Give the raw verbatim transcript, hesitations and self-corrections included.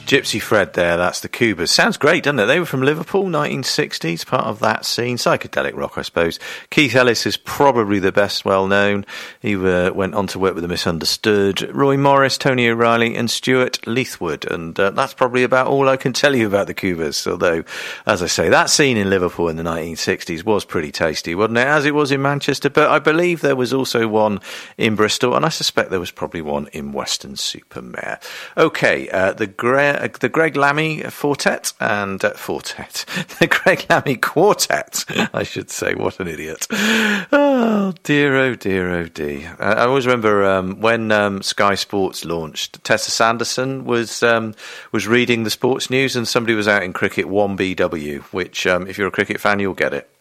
Gypsy Fred there, that's the Cougars. Sounds great, doesn't it? They were from Liverpool, nineteen sixties, part of that scene. Psychedelic rock, I suppose. Keith Ellis is probably the best well-known. He uh, went on to work with The Misunderstood, Roy Morris, Tony O'Reilly and Stuart Leithwood. And uh, that's probably about all I can tell you about the Cougars. Although, as I say, that scene in Liverpool in the nineteen sixties was pretty tasty, wasn't it? As it was in Manchester. But I believe there was also one in Bristol, and I suspect there was probably one in Weston-super-Mare. Okay, uh, the Gre- the Greg Lammy Fortet and uh, Fortet, the Greg Lammy Quartet, I should say. What an idiot! Oh dear, oh dear, oh dear. I, I always remember um, when um, Sky Sports launched. Tessa Sanderson was um, was reading the sports news, and somebody was out in cricket one B W, which, um, if you're a cricket fan, you'll get it.